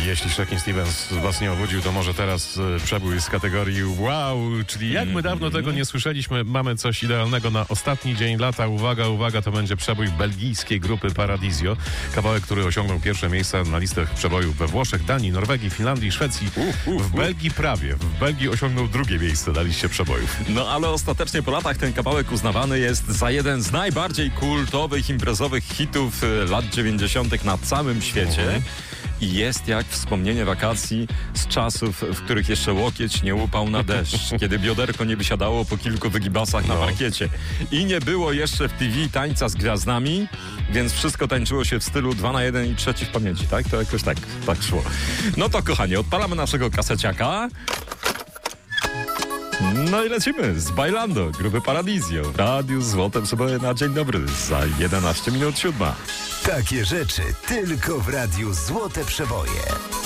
Jeśli Shakin' Stevens was nie obudził, to może teraz przebój z kategorii wow, czyli jak my dawno tego nie słyszeliśmy, mamy coś idealnego na ostatni dzień lata. Uwaga, uwaga, to będzie przebój belgijskiej grupy Paradisio. Kawałek, który osiągnął pierwsze miejsca na listach przebojów we Włoszech, Danii, Norwegii, Finlandii, Szwecji. W Belgii prawie. W Belgii osiągnął drugie miejsce na liście przebojów. No ale ostatecznie po latach ten kawałek uznawany jest za jeden z najbardziej kultowych, imprezowych hitów lat 90. na całym świecie. I jest jak wspomnienie wakacji z czasów, w których jeszcze łokieć nie upał na deszcz, kiedy bioderko nie wysiadało po kilku wygibasach na parkiecie. I nie było jeszcze w TV tańca z gwiazdami, więc wszystko tańczyło się w stylu 2 na 1 i trzeci w pamięci, tak? To jakoś tak szło. No to kochani, odpalamy naszego kaseciaka. No i lecimy z Bailando, grupy Paradisio. W Radiu Złote Przeboje na dzień dobry za 11 minut 7. Takie rzeczy tylko w Radiu Złote Przeboje.